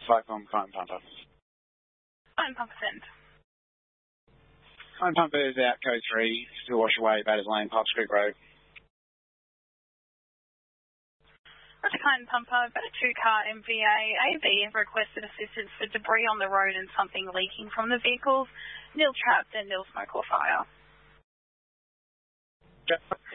Cyclone Phone Pumper. Phone Pumper send. Phone Pumper is out code 3 to wash away Batters Lane, Parks Creek Road. Roger, Phone Pumper, about a 2-car MVA AV have requested assistance for debris on the road and something leaking from the vehicles. Nil trapped and nil smoke or fire. Yep.